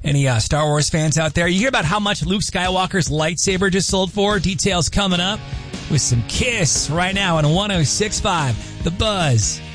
Any Star Wars fans out there? You hear about how much Luke Skywalker's lightsaber just sold for? Details coming up with some Kiss right now on 106.5 The Buzz.